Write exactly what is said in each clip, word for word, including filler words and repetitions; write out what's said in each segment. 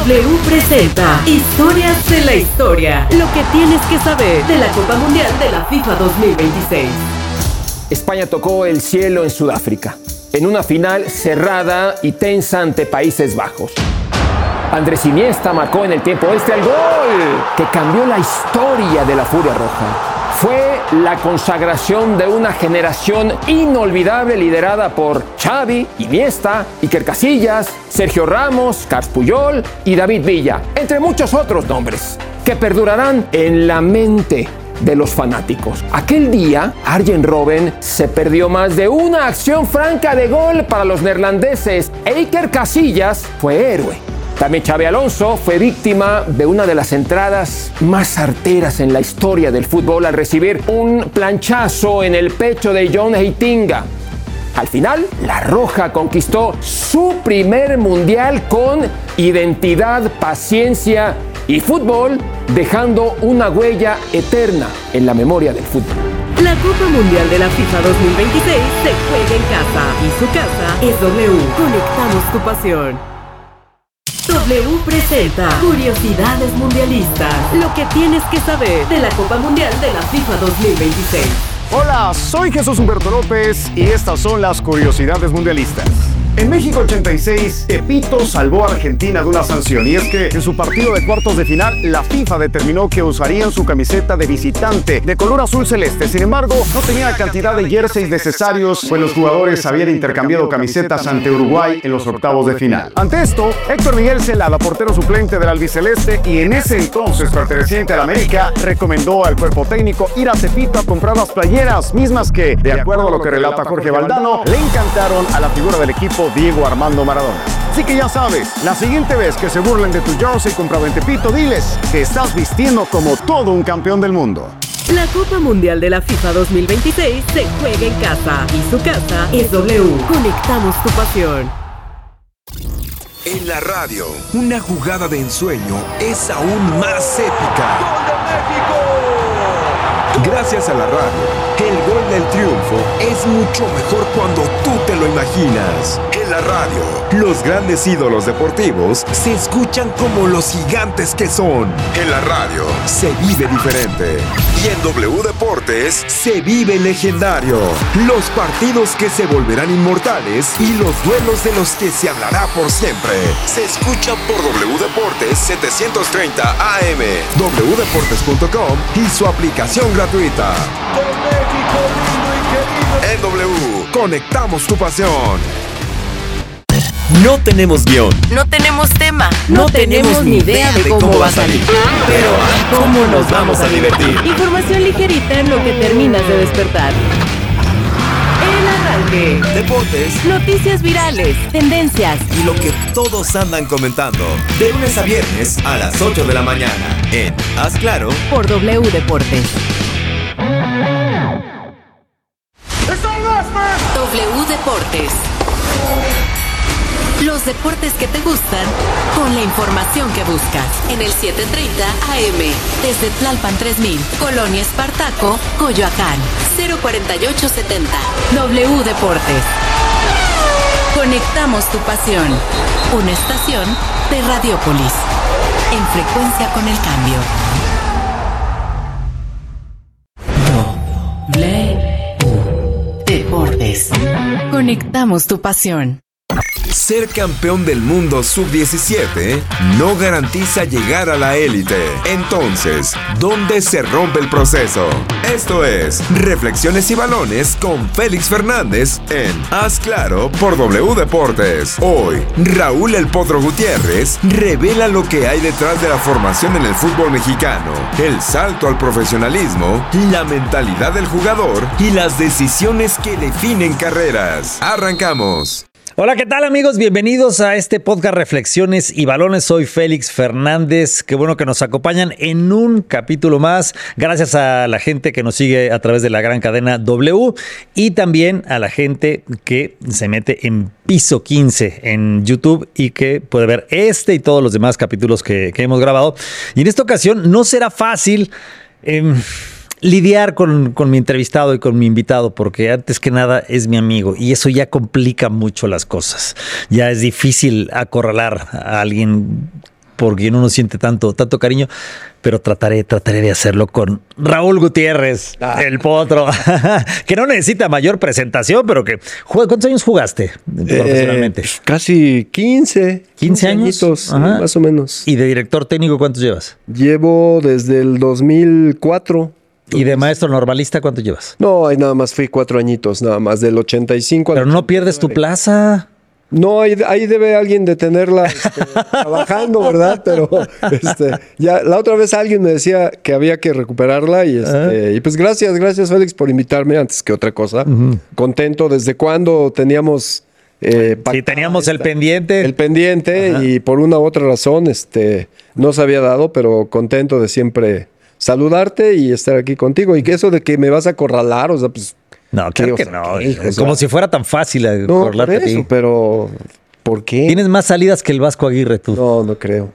W presenta Historias de la Historia. Lo que tienes que saber de la Copa Mundial de la FIFA dos mil veintiséis. España tocó el cielo en Sudáfrica, en una final cerrada y tensa ante Países Bajos. Andrés Iniesta marcó en el tiempo extra el gol que cambió la historia de la Furia Roja. Fue la consagración de una generación inolvidable liderada por Xavi, Iniesta, Iker Casillas, Sergio Ramos, Carles Puyol y David Villa, entre muchos otros nombres, que perdurarán en la mente de los fanáticos. Aquel día, Arjen Robben se perdió más de una acción franca de gol para los neerlandeses e Iker Casillas fue héroe. También Xabi Alonso fue víctima de una de las entradas más certeras en la historia del fútbol al recibir un planchazo en el pecho de John Heitinga. Al final, la Roja conquistó su primer mundial con identidad, paciencia y fútbol, dejando una huella eterna en la memoria del fútbol. La Copa Mundial de la FIFA dos mil veintiséis se juega en casa y su casa es W. Conectamos tu pasión. W presenta Curiosidades Mundialistas. Lo que tienes que saber de la Copa Mundial de la FIFA dos mil veintiséis. Hola, soy Jesús Humberto López y estas son las Curiosidades Mundialistas. En México ochenta y seis, Tepito salvó a Argentina de una sanción, y es que en su partido de cuartos de final, la FIFA determinó que usarían su camiseta de visitante de color azul celeste. Sin embargo, no tenía la cantidad de jerseys necesarios, pues los jugadores habían intercambiado camisetas ante Uruguay en los octavos de final. Ante esto, Héctor Miguel Celada, portero suplente del albiceleste y en ese entonces perteneciente al América, recomendó al cuerpo técnico ir a Tepito a comprar las playeras, mismas que, de acuerdo a lo que relata Jorge Valdano, le encantaron a la figura del equipo Diego Armando Maradona. Así que ya sabes, la siguiente vez que se burlen de tu jersey comprado en Tepito, diles que estás vistiendo como todo un campeón del mundo. La Copa Mundial de la FIFA dos mil veintiséis se juega en casa y su casa es W. Conectamos tu pasión. En la radio, una jugada de ensueño es aún más épica. ¡Gol de México! Gracias a la radio, el gol del triunfo es mucho mejor cuando tú te lo imaginas. En la radio, los grandes ídolos deportivos se escuchan como los gigantes que son. En la radio, se vive diferente. Y en W Deportes, se vive legendario. Los partidos que se volverán inmortales y los duelos de los que se hablará por siempre. Se escuchan por W Deportes setecientos treinta A M, w deportes punto com y su aplicación gratuita. De México lindo y querido. En W, conectamos tu pasión. No tenemos guión. No tenemos tema. No, no tenemos, tenemos ni idea de cómo, cómo va a salir. Pero ¿cómo nos vamos a divertir? Información ligerita en lo que terminas de despertar. El arranque. Deportes. Noticias virales. Tendencias. Y lo que todos andan comentando. De lunes a viernes a las ocho de la mañana. En Haz Claro. Por W Deportes. W Deportes. Los deportes que te gustan con la información que buscas. En el setecientos treinta A M. Desde Tlalpan tres mil. Colonia Espartaco, Coyoacán. cero cuarenta y ocho setenta. W Deportes. Conectamos tu pasión. Una estación de Radiópolis. En frecuencia con el cambio. W Deportes. Conectamos tu pasión. Ser campeón del mundo sub diecisiete no garantiza llegar a la élite. Entonces, ¿dónde se rompe el proceso? Esto es Reflexiones y Balones con Félix Fernández en Haz Claro por W Deportes. Hoy, Raúl El Potro Gutiérrez revela lo que hay detrás de la formación en el fútbol mexicano, el salto al profesionalismo, la mentalidad del jugador y las decisiones que definen carreras. ¡Arrancamos! Hola, ¿qué tal, amigos? Bienvenidos a este podcast Reflexiones y Balones. Soy Félix Fernández. Qué bueno que nos acompañan en un capítulo más. Gracias a la gente que nos sigue a través de la gran cadena W y también a la gente que se mete en Piso quince en YouTube y que puede ver este y todos los demás capítulos que, que hemos grabado. Y en esta ocasión no será fácil Eh, lidiar con, con mi entrevistado y con mi invitado, porque antes que nada es mi amigo y eso ya complica mucho las cosas. Ya es difícil acorralar a alguien por quien uno siente tanto, tanto cariño, pero trataré, trataré de hacerlo con Raúl Gutiérrez, ah. el Potro, que no necesita mayor presentación, pero que juega. ¿Cuántos años jugaste profesionalmente? Eh, pues casi quince. ¿quince años? Añitos, sí, más o menos. ¿Y de director técnico cuántos llevas? Llevo desde el dos mil cuatro. ¿Y de maestro normalista cuánto llevas? No, ahí nada más fui cuatro añitos, nada más, del ochenta y cinco al Pero no pierdes tu plaza. No, ahí, ahí debe alguien de tenerla este, trabajando, ¿verdad? Pero este, ya la otra vez alguien me decía que había que recuperarla y, este, y pues gracias, gracias Félix por invitarme antes que otra cosa. Uh-huh. Contento. ¿Desde cuándo teníamos... Eh, sí, teníamos el pendiente. El pendiente. Ajá. Y por una u otra razón este, no se había dado, pero contento de siempre saludarte y estar aquí contigo. Y que eso de que me vas a acorralar, o sea, pues... No, claro que no. Es como si fuera tan fácil acorralarte a ti. Pero ¿por qué? Tienes más salidas que el Vasco Aguirre tú. No, no creo.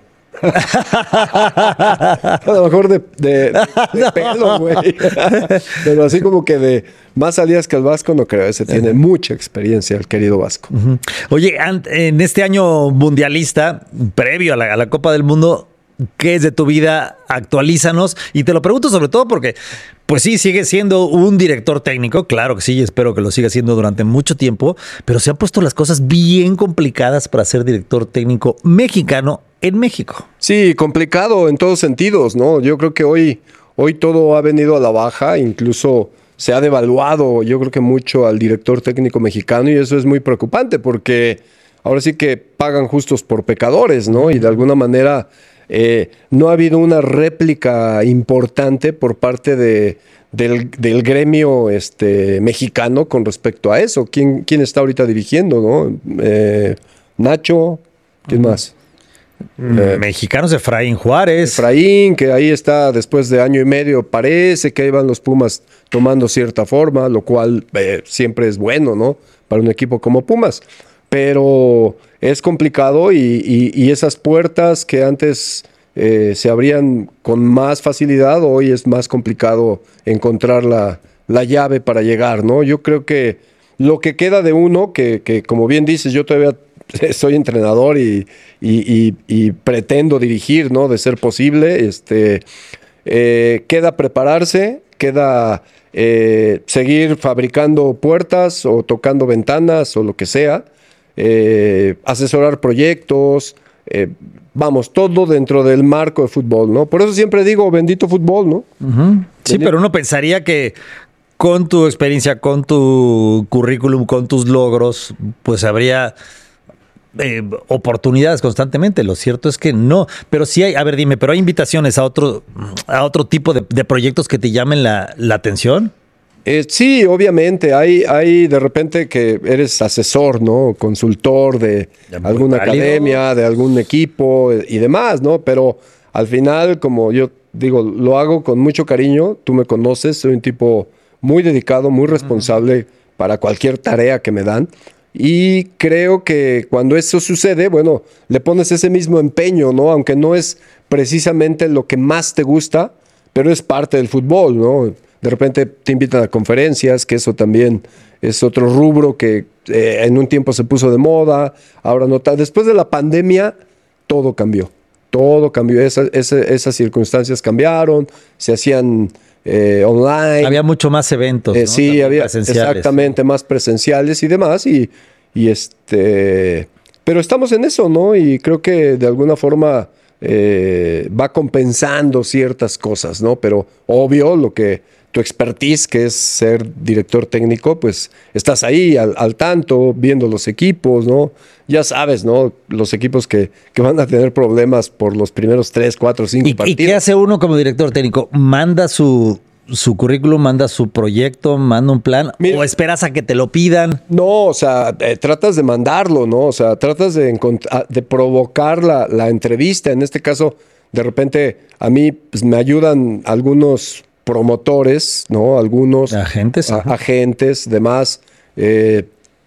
A lo mejor de, de, de pelo, güey. Pero así como que de más salidas que el Vasco, no creo. Ese tiene mucha experiencia, el querido Vasco. Uh-huh. Oye, en este año mundialista, previo a la, a la Copa del Mundo, ¿qué es de tu vida? Actualízanos. Y te lo pregunto sobre todo porque, pues sí, sigue siendo un director técnico. Claro que sí, y espero que lo siga siendo durante mucho tiempo. Pero se han puesto las cosas bien complicadas para ser director técnico mexicano en México. Sí, complicado en todos sentidos, ¿no? Yo creo que hoy, hoy todo ha venido a la baja. Incluso se ha devaluado, yo creo que mucho al director técnico mexicano. Y eso es muy preocupante porque ahora sí que pagan justos por pecadores, ¿no? Y de alguna manera... Eh, no ha habido una réplica importante por parte de, del, del gremio este, mexicano con respecto a eso. ¿Quién, quién está ahorita dirigiendo, no? Eh, Nacho, ¿quién más? Eh, Mexicanos, Efraín Juárez. Efraín, que ahí está después de año y medio, parece que ahí van los Pumas tomando cierta forma, lo cual eh, siempre es bueno, ¿no? Para un equipo como Pumas. Pero es complicado y, y, y esas puertas que antes eh, se abrían con más facilidad, hoy es más complicado encontrar la, la llave para llegar, ¿no? Yo creo que lo que queda de uno, que, que como bien dices, yo todavía soy entrenador y, y, y, y pretendo dirigir, ¿no? De ser posible, este, eh, queda prepararse, queda eh, seguir fabricando puertas o tocando ventanas o lo que sea. Eh, asesorar proyectos, eh, vamos, todo dentro del marco de fútbol, ¿no? Por eso siempre digo, bendito fútbol, ¿no? Uh-huh. Sí, bendito. Pero uno pensaría que con tu experiencia, con tu currículum, con tus logros, pues habría eh, oportunidades constantemente. Lo cierto es que no. Pero sí hay, a ver, dime, ¿pero hay invitaciones a otro, a otro tipo de, de proyectos que te llamen la, la atención? Eh, sí, obviamente, hay, hay de repente que eres asesor, ¿no? Consultor de alguna academia, de algún equipo y demás, ¿no? Pero al final, como yo digo, lo hago con mucho cariño, tú me conoces, soy un tipo muy dedicado, muy responsable uh-huh. para cualquier tarea que me dan. Y creo que cuando eso sucede, bueno, le pones ese mismo empeño, ¿no? Aunque no es precisamente lo que más te gusta, pero es parte del fútbol, ¿no? De repente te invitan a conferencias, que eso también es otro rubro que eh, en un tiempo se puso de moda, ahora no está. Después de la pandemia, todo cambió. Todo cambió. Esa, esa, esas circunstancias cambiaron, se hacían eh, online. Había mucho más eventos, eh, ¿no? Sí, También había exactamente más presenciales y demás. Y, y este, pero estamos en eso, ¿no? Y creo que de alguna forma eh, va compensando ciertas cosas, ¿no? Pero obvio, lo que tu expertise, que es ser director técnico, pues estás ahí al, al tanto, viendo los equipos, ¿no? Ya sabes, ¿no? Los equipos que, que van a tener problemas por los primeros tres, cuatro, cinco ¿Y, partidos. ¿Y qué hace uno como director técnico? ¿Manda su, su currículum, manda su proyecto, manda un plan? Mira, ¿o esperas a que te lo pidan? No, o sea, eh, tratas de mandarlo, ¿no? O sea, tratas de, encont- de provocar la, la entrevista. En este caso, de repente, a mí pues, me ayudan algunos promotores, ¿no? Algunos agentes, a, agentes, demás, eh,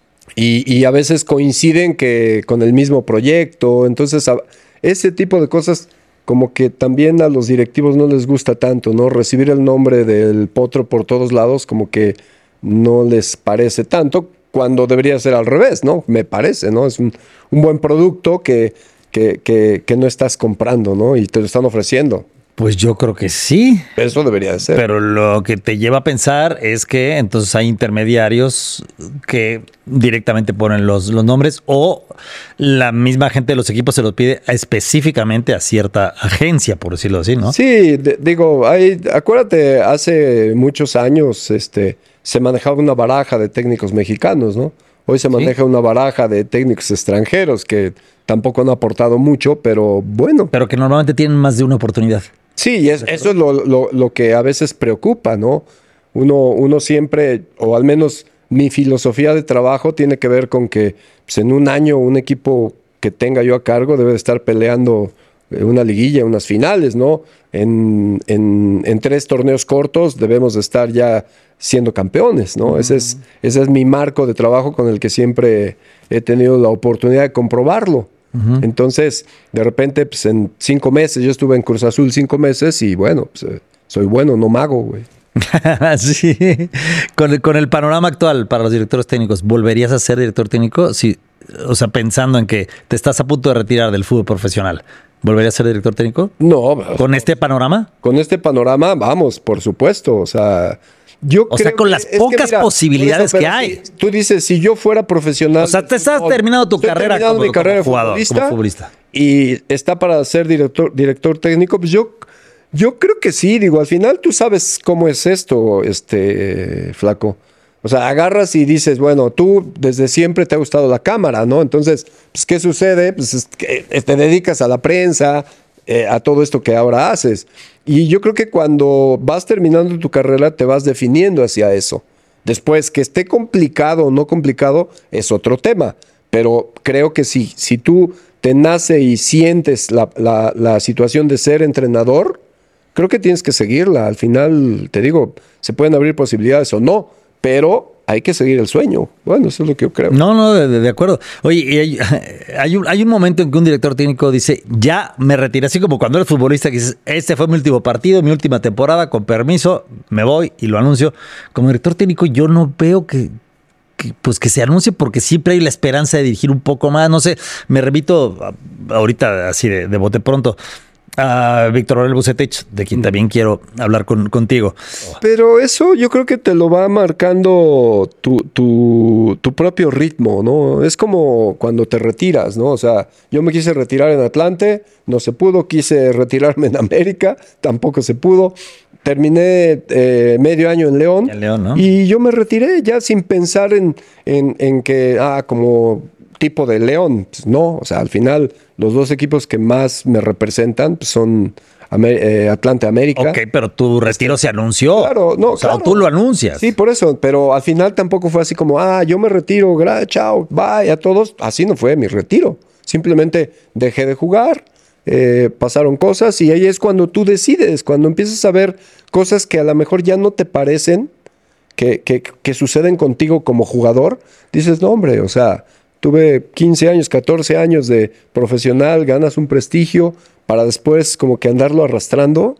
y, y a veces coinciden que con el mismo proyecto. Entonces, a, ese tipo de cosas como que también a los directivos no les gusta tanto, ¿no? Recibir el nombre del Potro por todos lados como que no les parece tanto, cuando debería ser al revés, ¿no? Me parece, ¿no? Es un, un buen producto que que, que, que no estás comprando, ¿no? Y te lo están ofreciendo. Pues yo creo que sí. Eso debería de ser. Pero lo que te lleva a pensar es que entonces hay intermediarios que directamente ponen los, los nombres o la misma gente de los equipos se los pide específicamente a cierta agencia, por decirlo así, ¿no? Sí, de, digo, hay, acuérdate, hace muchos años este, se manejaba una baraja de técnicos mexicanos, ¿no? Hoy se maneja ¿Sí? una baraja de técnicos extranjeros que tampoco han aportado mucho, pero bueno. Pero que normalmente tienen más de una oportunidad. Sí, es, eso es lo, lo, lo que a veces preocupa, ¿no? Uno, uno siempre, o al menos mi filosofía de trabajo tiene que ver con que pues, en un año un equipo que tenga yo a cargo debe estar peleando una liguilla, unas finales, ¿no? En, en, en tres torneos cortos debemos de estar ya siendo campeones, ¿no? Uh-huh. Ese es, ese es mi marco de trabajo con el que siempre he tenido la oportunidad de comprobarlo. Uh-huh. Entonces, de repente, pues en cinco meses, yo estuve en Cruz Azul cinco meses y bueno, pues, eh, soy bueno, no mago, güey. Sí, con el, con el panorama actual para los directores técnicos, ¿volverías a ser director técnico? Sí, o sea, pensando en que te estás a punto de retirar del fútbol profesional, ¿volverías a ser director técnico? No. ¿Con este panorama? Con este panorama, vamos, por supuesto, o sea... Yo o creo sea, con que, las pocas que mira, posibilidades eso, que hay. Si, tú dices, si yo fuera profesional... O sea, te estás terminando tu carrera como, mi carrera como, jugador, futbolista, como futbolista. Y está para ser director, director técnico, pues yo, yo creo que sí. Digo, al final tú sabes cómo es esto, este flaco. O sea, agarras y dices, bueno, tú desde siempre te ha gustado la cámara, ¿no? Entonces, pues, ¿qué sucede? Pues es que te dedicas a la prensa, eh, a todo esto que ahora haces. Y yo creo que cuando vas terminando tu carrera te vas definiendo hacia eso. Después, que esté complicado o no complicado es otro tema. Pero creo que si, si tú te nace y sientes la, la, la situación de ser entrenador, creo que tienes que seguirla. Al final, te digo, se pueden abrir posibilidades o no, pero hay que seguir el sueño. Bueno, eso es lo que yo creo. No, no, de, de acuerdo. Oye, hay, hay, un, hay un momento en que un director técnico dice, ya me retiré, así como cuando eres futbolista, que dices, este fue mi último partido, mi última temporada, con permiso, me voy y lo anuncio. Como director técnico yo no veo que, que, pues que se anuncie porque siempre hay la esperanza de dirigir un poco más. No sé, me remito a, ahorita así de, de bote pronto a Víctor Manuel Bucetich, de quien también quiero hablar con, contigo. Pero eso yo creo que te lo va marcando tu, tu, tu propio ritmo, ¿no? Es como cuando te retiras, ¿no? O sea, yo me quise retirar en Atlante, no se pudo, quise retirarme en América, tampoco se pudo. Terminé eh, medio año en León, en León, ¿no? Y yo me retiré ya sin pensar en, en, en que, ah, como tipo de León, pues no, o sea, al final los dos equipos que más me representan pues son Amer- eh, Atlante América. Ok, pero tu retiro se anunció. Claro, no, o sea, claro. Tú lo anuncias. Sí, por eso, pero al final tampoco fue así como, ah, yo me retiro, gra- chao, bye, a todos. Así no fue mi retiro. Simplemente dejé de jugar, eh, pasaron cosas y ahí es cuando tú decides, cuando empiezas a ver cosas que a lo mejor ya no te parecen, que, que, que suceden contigo como jugador, dices, no, hombre, o sea, tuve quince años, catorce años de profesional, ganas un prestigio para después como que andarlo arrastrando.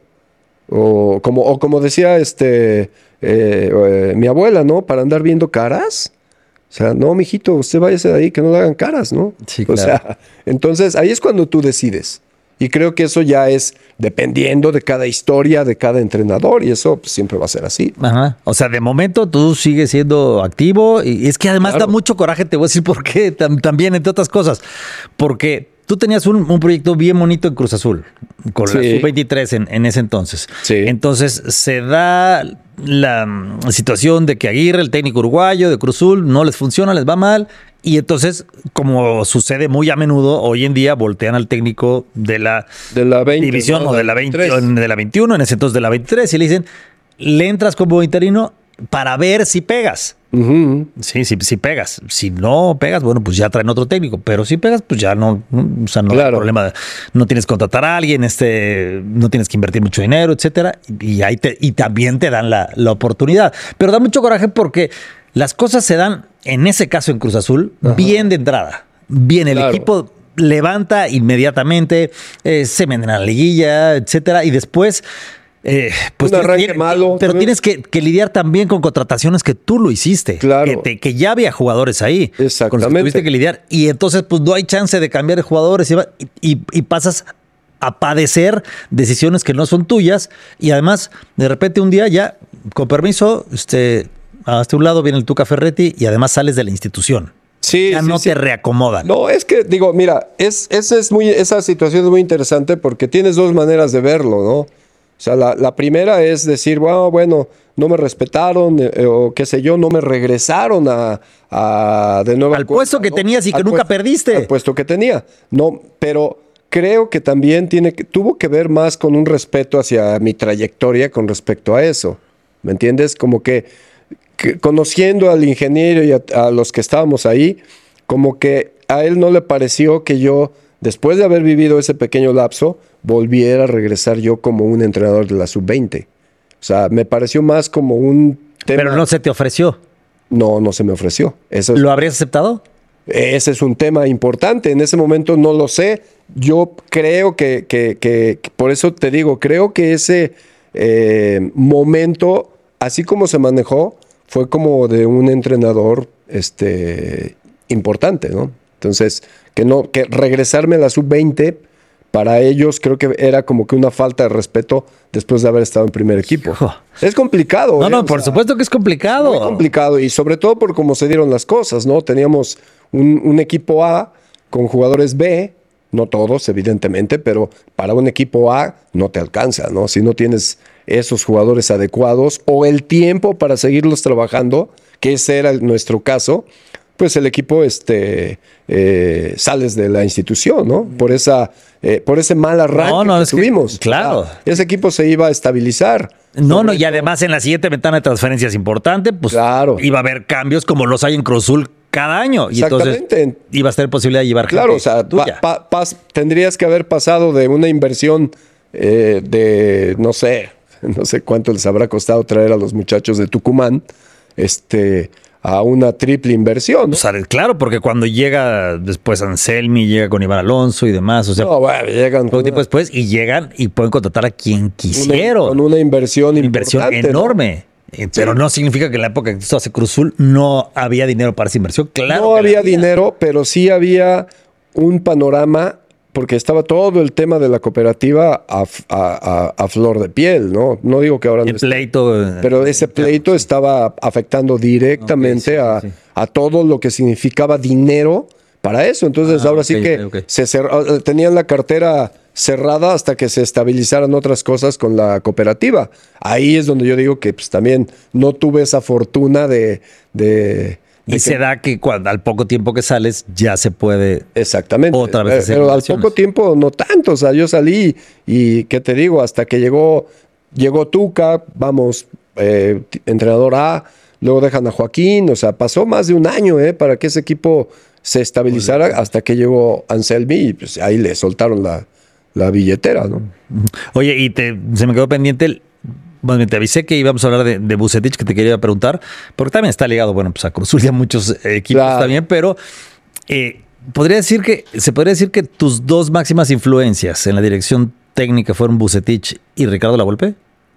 O como, o como decía este, eh, eh, mi abuela, ¿no? Para andar viendo caras. O sea, no, mijito, usted váyase de ahí, que no le hagan caras, ¿no? Sí, o claro. sea, entonces ahí es cuando tú decides. Y creo que eso ya es dependiendo de cada historia, de cada entrenador, y eso pues, siempre va a ser así. Ajá. O sea, de momento tú sigues siendo activo, y es que además Claro. da mucho coraje, te voy a decir por qué, tam- también, entre otras cosas. Porque tú tenías un, un proyecto bien bonito en Cruz Azul, con Sí. la sub veintitrés en, en ese entonces. Sí. Entonces se da la mm, situación de que Aguirre, el técnico uruguayo de Cruz Azul, no les funciona, les va mal. Y entonces, como sucede muy a menudo, hoy en día voltean al técnico de la, De la veinte, división ¿no? o de la, veinte, veintitrés. de la veintiuno, en ese entonces de la veintitrés, y le dicen, le entras como interino para ver si pegas. Ujú. Sí, sí, si pegas. Si no pegas, bueno, pues ya traen otro técnico. Pero si pegas, pues ya no, no, o sea, no hay Claro. problema. No tienes que contratar a alguien, este, no tienes que invertir mucho dinero, etcétera. Y ahí te, y también te dan la, la oportunidad. Pero da mucho coraje porque las cosas se dan, en ese caso en Cruz Azul, Ajá. bien de entrada. Bien, el Claro. equipo levanta inmediatamente, eh, se meten a la liguilla, etcétera. Y después Eh, pues un arranque tienes, malo. Pero tienes que, que lidiar también con contrataciones que tú lo hiciste. Claro. Que, te, que ya había jugadores ahí. Exactamente. Con los que tuviste que lidiar. Y entonces, pues no hay chance de cambiar de jugadores y, y, y pasas a padecer decisiones que no son tuyas. Y además, de repente un día ya, con permiso, este, hasta un lado viene el Tuca Ferretti y además sales de la institución. Sí, ya sí, no sí. te reacomodan. No, es que, digo, mira, es, es, es muy, esa situación es muy interesante porque tienes dos maneras de verlo, ¿no? O sea, la, la primera es decir, bueno, bueno, no me respetaron eh, o qué sé yo, no me regresaron a, a de nuevo al puesto que ¿no? tenías y que al nunca puesto, perdiste. Al puesto que tenía. No, pero creo que también tiene que, tuvo que ver más con un respeto hacia mi trayectoria con respecto a eso. ¿Me entiendes? Como que, que conociendo al ingeniero y a, a los que estábamos ahí, como que a él no le pareció que yo, después de haber vivido ese pequeñño lapso, volviera a regresar yo como un entrenador de la sub veinte. O sea, me pareció más como un tema... Pero no se te ofreció. No, no se me ofreció. Eso es... ¿Lo habrías aceptado? Ese es un tema importante. En ese momento no lo sé. Yo creo que, que, que, que por eso te digo, creo que ese eh, momento, así como se manejó, fue como de un entrenador este, importante, ¿no? Entonces, que no, que regresarme a la sub veinte, para ellos creo que era como que una falta de respeto después de haber estado en primer equipo. Hijo. Es complicado. No, ¿eh? no, O por sea, supuesto que es complicado. muy complicado y sobre todo por cómo se dieron las cosas, ¿no? Teníamos un, un equipo A con jugadores B, no todos, evidentemente, pero para un equipo A no te alcanza, ¿no? Si no tienes esos jugadores adecuados o el tiempo para seguirlos trabajando, que ese era nuestro caso, pues el equipo este, eh, sales de la institución, ¿no? Por esa, eh, por ese mal arranque No, no, que es que- tuvimos. claro. Ah, ese equipo se iba a estabilizar. No, Sobre no, y además en la siguiente ventana de transferencias importante, pues Claro. iba a haber cambios como los hay en Cruz Azul cada año. Y entonces Exactamente. ibas a tener posibilidad de llevar Claro, o gente sea, tuya. pa- pa- pas- tendrías que haber pasado de una inversión eh, de, no sé, no sé cuánto les habrá costado traer a los muchachos de Tucumán, este, a una triple inversión, ¿no? O sea, claro, porque cuando llega después Anselmi, llega con Iván Alonso y demás, o sea, No, bueno, llegan poco con tiempo una, después y llegan y pueden contratar a quien una- quisieron. con una inversión, Una inversión importante, ¿no? enorme. Eh, Pero no significa que en la época que esto hace Cruz Azul no había dinero para esa inversión. Claro. No que la había dinero, pero sí había un panorama, porque estaba todo el tema de la cooperativa a, f- a- a- a flor de piel, ¿no? No digo que ahora no El esté, pleito. eh, pero ese pleito estaba afectando directamente Ok, sí, a, sí, sí. a todo lo que significaba dinero para eso. Entonces Ah, ahora ok, sí que ok, ok. se cerró- tenían la cartera cerrada hasta que se estabilizaran otras cosas con la cooperativa. Ahí es donde yo digo que pues, también no tuve esa fortuna de... de de Y se que- da que cuando, al poco tiempo que sales ya se puede. Exactamente. Otra vez Eh, hacer Pero al inversiones. poco tiempo no tanto. O sea, yo salí y, ¿qué te digo? Hasta que llegó, llegó Tuca, vamos, eh, t- entrenador A, luego dejan a Joaquín. O sea, pasó más de un año eh, para que ese equipo se estabilizara hasta que llegó Anselmi y pues ahí le soltaron la, la billetera, ¿no? Oye, y te, se me quedó pendiente el. Bueno, te avisé que íbamos a hablar de, de Vucetich, que te quería preguntar, porque también está ligado, bueno, pues a Cruz Azul y a muchos eh, equipos Claro. también, pero eh, podría decir que, se podría decir que tus dos máximas influencias en la dirección técnica fueron Vucetich y Ricardo Lavolpe.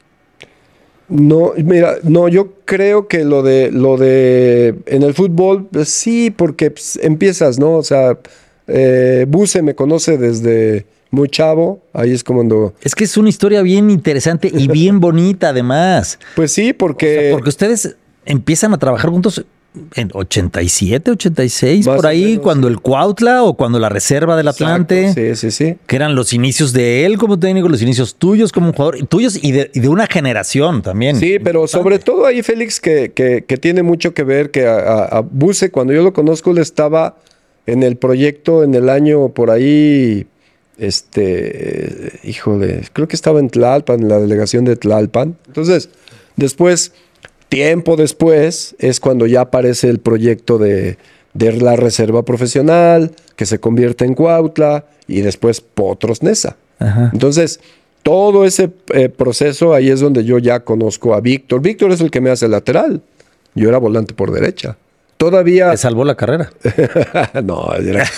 No, mira, no, yo creo que lo de lo de en el fútbol, pues, sí, porque pues, empiezas, ¿no? O sea, eh, Buse me conoce desde muy chavo, ahí es como cuando, Es que es una historia bien interesante y bien bonita además. pues sí, O sea, porque, porque ustedes empiezan a trabajar juntos en ochenta y siete, ochenta y seis, Más por o ahí, menos, cuando el Cuautla o cuando la Reserva del Atlante. Exacto, sí, sí, sí. Que eran los inicios de él como técnico, los inicios tuyos como un jugador, y tuyos y de, y de una generación también. Sí, pero sobre todo ahí, Félix, que, que, que tiene mucho que ver que a, a, a Buse, cuando yo lo conozco, él estaba en el proyecto en el año por ahí, este, híjole, creo que estaba en Tlalpan, en la delegación de Tlalpan. Entonces, después, tiempo después, es cuando ya aparece el proyecto de, de la reserva profesional, que se convierte en Cuautla, y después Potros Nesa. Ajá. Entonces, todo ese eh, proceso, ahí es donde yo ya conozco a Víctor. Víctor es el que me hace lateral. Yo era volante por derecha. todavía... Te salvó la carrera. no, era...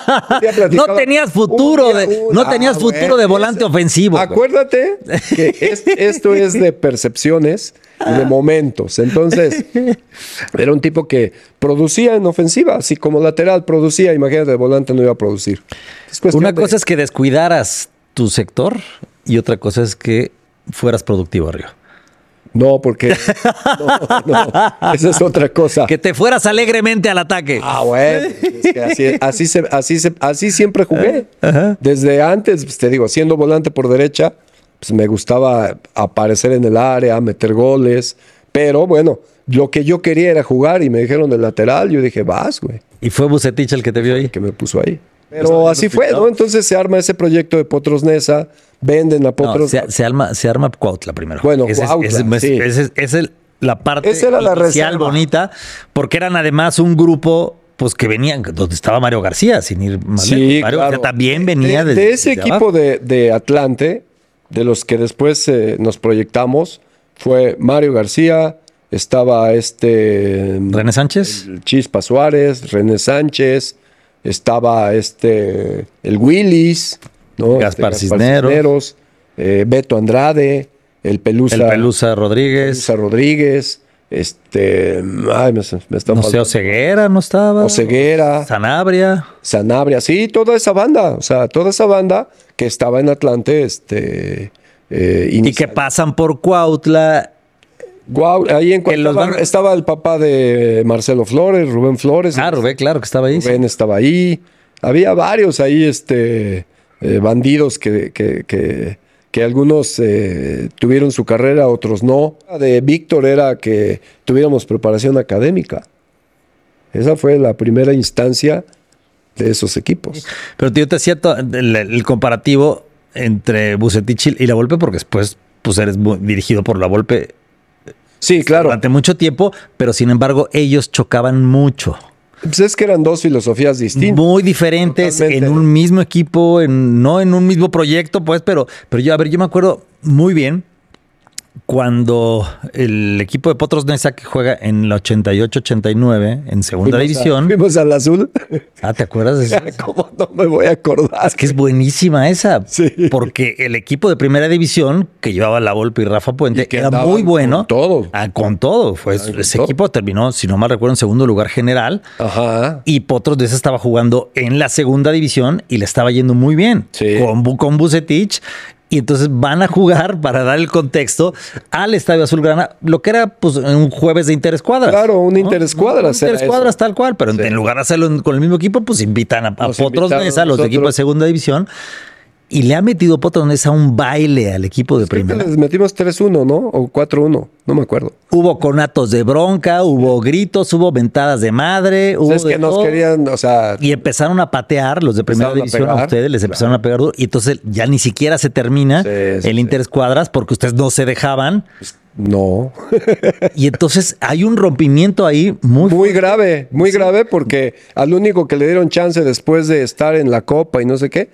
no tenías futuro, de, un... no tenías ah, futuro bueno, de volante es... ofensivo. Acuérdate que es, esto es de percepciones y de momentos. Entonces, era un tipo que producía en ofensiva, así como lateral producía. Imagínate, de volante no iba a producir. Una cosa de... es que descuidaras tu sector y otra cosa es que fueras productivo arriba. No, porque no, no, esa es otra cosa. Que te fueras alegremente al ataque. Ah, bueno. Es que así, así, se, así, se, así siempre jugué. Ajá. Desde antes, pues, te digo, siendo volante por derecha, pues me gustaba aparecer en el área, meter goles. Pero bueno, lo que yo quería era jugar y me dijeron de lateral. Yo dije, vas, güey. ¿Y fue Vucetich el que te vio ahí? Que me puso ahí. Pero así fue, ¿no? Entonces se arma ese proyecto de Potros Neza, venden a Potros. No, se, se arma, se arma Cuautla primero. Bueno, ese Cuautla, es, ese, sí. Esa es, es, es la parte esa era la inicial reserva. Bonita, porque eran además un grupo pues que venían, donde estaba Mario García, sin ir más sí, lejos. Mario claro. García también venía de, de, de ese equipo de, de Atlante, de los que después eh, nos proyectamos, fue Mario García, estaba este... René Sánchez. Chispa Suárez, René Sánchez, estaba este el Willis, ¿no? Gaspar este, Cisneros, Cisneros eh, Beto Andrade, el Pelusa, el Pelusa Rodríguez, Pelusa Rodríguez, este, ay, me, me está no sé, Oseguera no estaba, Oseguera, Sanabria, Sanabria, sí, toda esa banda, o sea, toda esa banda que estaba en Atlante, este, eh, y que pasan por Cuautla. Wow, ahí en Cuautla van... estaba el papá de Marcelo Flores, Rubén Flores. Ah, Rubén, claro que estaba ahí. Rubén sí. estaba ahí. Había varios ahí, este, eh, bandidos que, que, que, que algunos eh, tuvieron su carrera, otros no. De Víctor era que tuviéramos preparación académica. Esa fue la primera instancia de esos equipos. Pero yo te hacía el, el comparativo entre Vucetich y La Volpe, porque después pues eres dirigido por La Volpe. Sí, claro. Durante mucho tiempo, pero sin embargo ellos chocaban mucho. Pues es que eran dos filosofías distintas. Muy diferentes. Totalmente. En un mismo equipo, en, no en un mismo proyecto, pues, pero, pero yo, a ver, yo me acuerdo muy bien cuando el equipo de Potros Neza, que juega en la ochenta y ocho ochenta y nueve en segunda fuimos división. A, fuimos al azul. Ah, ¿te acuerdas de eso? ¿Cómo no me voy a acordar? Es que es buenísima esa. Sí. Porque el equipo de primera división, que llevaba La Volpe y Rafa Puente, y era muy bueno. Con todo. Ah, con todo. Fue, con ese todo. Equipo terminó, si no mal recuerdo, en segundo lugar general. Ajá. Y Potros Neza estaba jugando en la segunda división y le estaba yendo muy bien. Sí. Con, con Vucetich. Y entonces van a jugar, para dar el contexto, al Estadio Azulgrana, lo que era pues un jueves de interescuadras. Claro, un ¿no? interescuadras. Un interescuadras tal cual, pero sí. en lugar de hacerlo con el mismo equipo, pues invitan a, a Potros Neza, los equipos de segunda división. Y le ha metido Potros Neza un baile al equipo de primera. Les metimos tres uno, ¿no? O cuatro uno, no me acuerdo. Hubo conatos de bronca, hubo gritos, hubo ventadas de madre. Hubo es que nos todo. querían, o sea... Y empezaron a patear los de primera división a, a ustedes, les empezaron claro. a pegar duro. Y entonces ya ni siquiera se termina sí, sí, el interescuadras porque ustedes no se dejaban. Pues, no. Y entonces hay un rompimiento ahí muy... Muy grave, muy sí. grave porque al único que le dieron chance después de estar en la Copa y no sé qué,